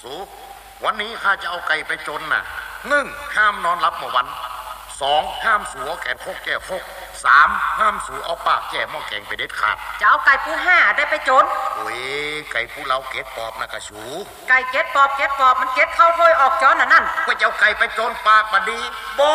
สูวันนี้ข้าจะเอาไก่ไปจนน่ะ1ห้ามนอนหลับเมื่อวัน2ห้ามสูเอาแกงโคกแก่โคก3ห้ามสูเอาปากแก่หม้อแกงไปเด็ดขาดจะเอาไก่ปู5ได้ไปจนโอ้ยไก่ปูเราเก็ดปอบนะกะสูไก่เก็ดปอบมันเก็ดเข้าถ้วยออกจอนั่นก็จะเอาไก่ไปจนปากบดีบ่